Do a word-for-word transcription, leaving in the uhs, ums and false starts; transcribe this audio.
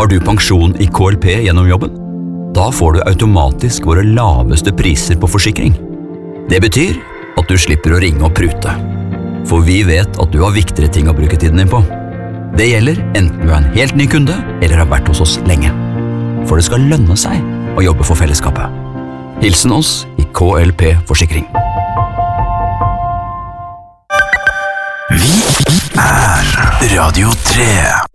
Har du pensjon i K L P gjennom jobben? Da får du automatisk våre laveste priser på forsikring. Det betyr at du slipper å ringe og prute. For vi vet at du har viktigere ting å bruke tiden din på. Det gjelder enten du er en helt ny kunde eller har vært hos oss lenge. For det skal lønne seg å jobbe for fellesskapet. Hilsen oss i K L P Forsikring. Vi er Radio tre.